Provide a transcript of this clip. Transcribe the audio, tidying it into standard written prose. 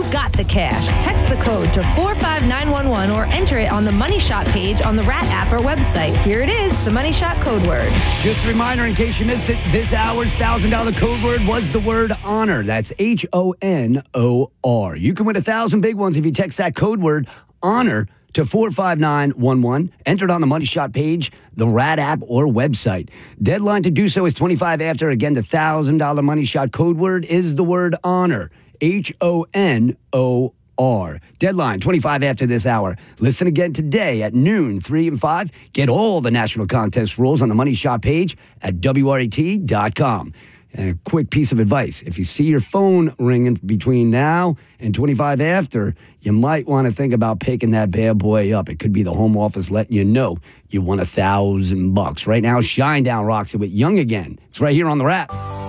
got the cash. Text the code to 45911 or enter it on the Money Shot page on the Rat app or website. Here it is, the Money Shot code word. Just a reminder, in case you missed it, this hour's $1,000 code word was the word honor. That's HONOR. You can win 1,000 big ones if you text that code word honor to 45911. Entered on the Money Shot page, the Rat app, or website. Deadline to do so is 25 after. Again, the $1,000 Money Shot code word is the word honor. HONOR. Deadline 25 after this hour. Listen again today at noon, 3 and 5. Get all the national contest rules on the Money Shot page at WRET.com. And a quick piece of advice. If you see your phone ringing between now and 25 after, you might want to think about picking that bad boy up. It could be the home office letting you know you won $1,000. Right now, Shinedown rocks it with Young Again. It's right here on the Rat.